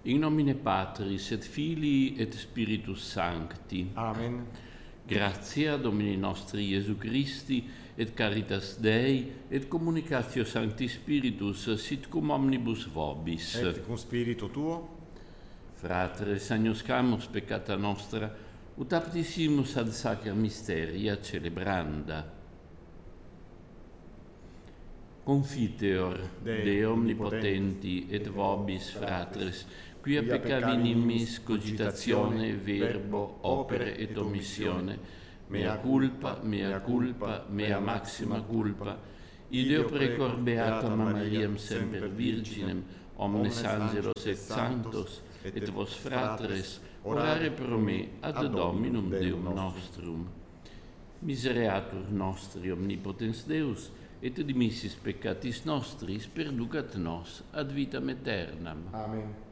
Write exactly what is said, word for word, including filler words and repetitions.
In nomine Patris et Filii et Spiritus Sancti. Amen. Gratia Domini nostri Iesu Christi, et caritas Dei, et communicatio Sancti Spiritus, sit cum omnibus vobis. Et cum spiritu tuo, Fratres, agnoscamus peccata nostra, ut aptissimus ad sacra mysteria celebranda. Confiteor Dei Dei omnipotenti et vobis, fratres, quia peccavi in immis cogitatione, verbo, opere et omissione, mea culpa, mea culpa, mea maxima culpa, ideo precor beatam Mariam semper Virginem, omnes angelos et sanctos, et vos fratres, orare pro me ad Dominum Deum nostrum. Misereatur nostri omnipotens Deus, et dimissis peccatis nostris perducat nos ad vitam aeternam. Amen.